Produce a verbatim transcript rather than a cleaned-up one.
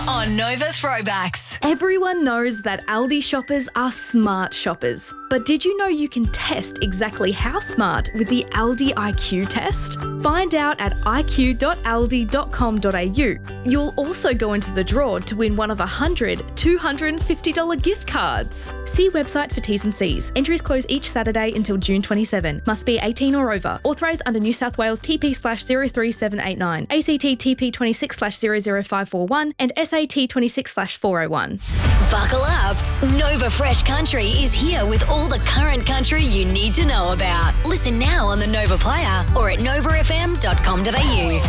on Nova Throwbacks. Everyone knows that Aldi shoppers are smart shoppers. But did you know you can test exactly how smart with the Aldi I Q test? Find out at i q dot aldi dot com dot a u. You'll also go into the draw to win one of one hundred two hundred fifty dollars gift cards. See website for T's and C's. Entries close each Saturday until June twenty-seventh. Must be eighteen or over. Authorised under New South Wales T P slash zero three seven eight nine, A C T T P twenty-six slash zero zero five four one and S A T twenty-six slash four oh one. Buckle up. Nova Fresh Country is here with all the current country you need to know about. Listen now on the Nova Player or at nova f m dot com dot a u.